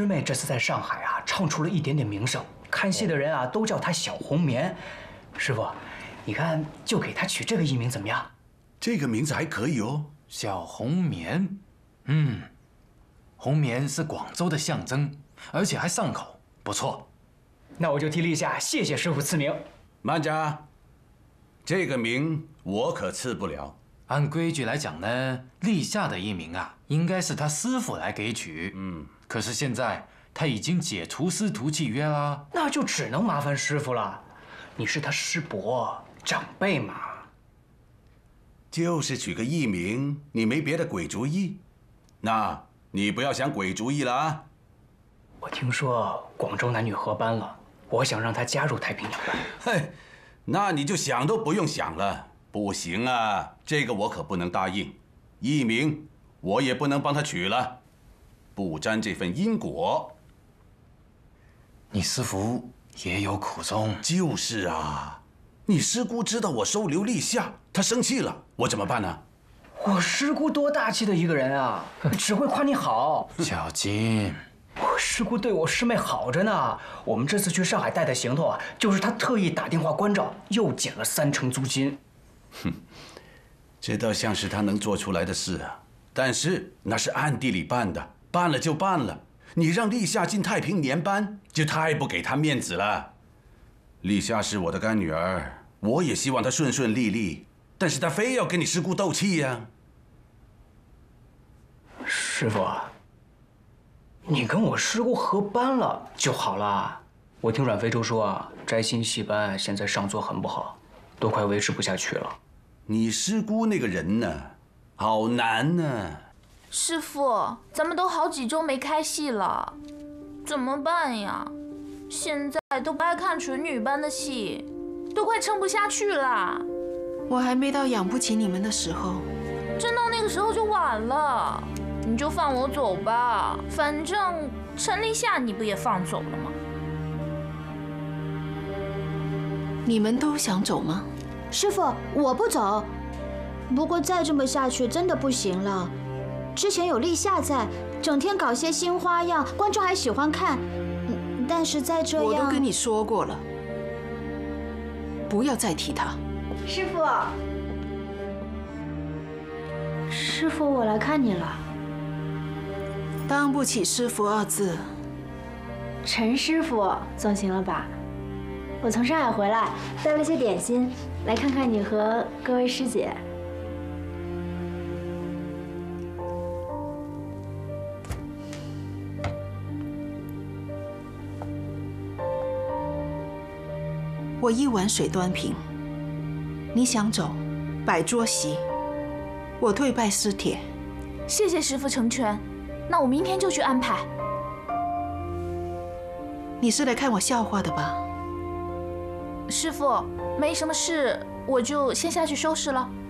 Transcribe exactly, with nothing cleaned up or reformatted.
师妹这次在上海啊，唱出了一点点名声，看戏的人啊都叫她小红棉。师傅，你看就给她取这个艺名怎么样？ 这个名字还可以哦。 小红棉，嗯，红棉是广州的象征，而且还上口，不错。 那我就替立夏谢谢师傅赐名。 慢着，这个名我可赐不了。 按规矩来讲呢，立夏的艺名啊，应该是他师傅来给取。嗯，可是现在他已经解除师徒契约啦， 那就只能麻烦师傅了。你是他师伯长辈嘛。 就是取个艺名，你没别的鬼主意？那你不要想鬼主意了啊！ 我听说广州男女合班了，我想让他加入太平洋班。 嘿，那你就想都不用想了。不行啊，这个我可不能答应。艺名我也不能帮他取了，不沾这份因果。 你师傅也有苦衷。 就是啊，你师姑知道我收留立夏，她生气了，我怎么办呢？ 我师姑多大气的一个人啊，只会夸你好。 小金， 我师姑对我师妹好着呢。我们这次去上海带的行头啊，就是她特意打电话关照，又减了三成租金。 哼，这倒像是他能做出来的事啊，但是那是暗地里办的，办了就办了。你让立夏进太平年班，就太不给他面子了。立夏是我的干女儿，我也希望她顺顺利利，但是她非要跟你师姑斗气呀。 师傅，你跟我师姑合班了就好了。我听阮非洲说啊，摘星戏班现在上座很不好，都快维持不下去了。 你师姑那个人呢，好难呢。 师傅，咱们都好几周没开戏了，怎么办呀？现在都不爱看纯女班的戏，都快撑不下去了。 我还没到养不起你们的时候， 真到那个时候就晚了。你就放我走吧，反正陈立夏你不也放走了吗？ 你们都想走吗？ 师傅，我不走。不过再这么下去真的不行了。之前有立夏在，整天搞些新花样，观众还喜欢看。嗯，但是再这样， 我都跟你说过了，不要再提他。 师傅，师傅，我来看你了。 当不起师傅二字。 陈师傅总行了吧？我从上海回来，带了些点心，来看看你和各位师姐。 我一碗水端平，你想走，摆桌席，我退拜师帖。 谢谢师傅成全，那我明天就去安排。 你是来看我笑话的吧？ 师傅，没什么事，我就先下去收拾了。